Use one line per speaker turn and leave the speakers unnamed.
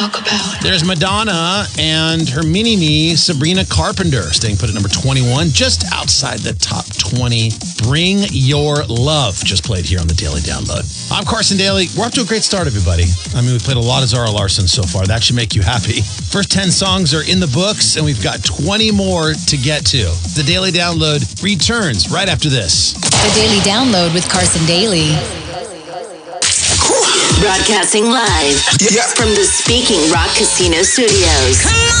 There's Madonna and her mini-me, Sabrina Carpenter, staying put at number 21, just outside the top 20. Bring Your Love, just played here on the Daily Download. I'm Carson Daly. We're off to a great start, everybody. I mean, we played a lot of Zara Larsson so far. That should make you happy. First 10 songs are in the books, and we've got 20 more to get to. The Daily Download returns right after this.
The Daily Download with Carson Daly.
Broadcasting live from the Speaking Rock Casino Studios.